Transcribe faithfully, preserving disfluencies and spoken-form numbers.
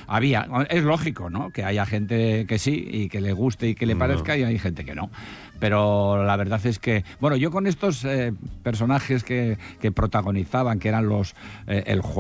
había, es lógico, ¿no?, que haya gente que sí y que le guste y que le parezca, no. y hay gente que no. Pero la verdad es que, bueno, yo con estos eh, personajes que, que protagonizaban, que eran los eh, el juego